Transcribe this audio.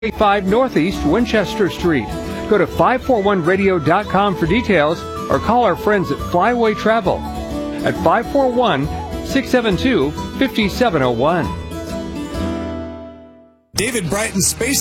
5 Northeast Winchester Street. Go to 541radio.com for details or call our friends at Flyway Travel at 541-672-5701. David Brighton's Space